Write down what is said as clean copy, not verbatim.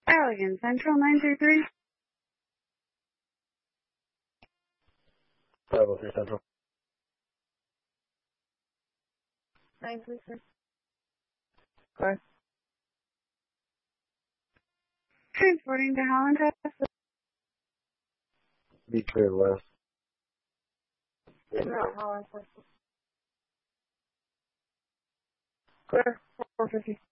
Allegan Central 933. 503 Central. 933. Okay. Transporting to Holland, Texas. Be clear west. No, Holland, Texas. Clear. 450.